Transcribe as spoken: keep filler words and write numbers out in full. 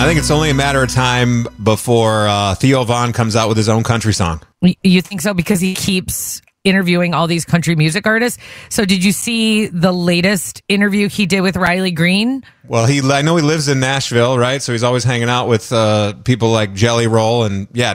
I think it's only a matter of time before uh, Theo Von comes out with his own country song. You think so? Because he keeps interviewing all these country music artists. So did you see the latest interview he did with Riley Green? Well, he I know he lives in Nashville, right? So he's always hanging out with uh, people like Jelly Roll. And yeah,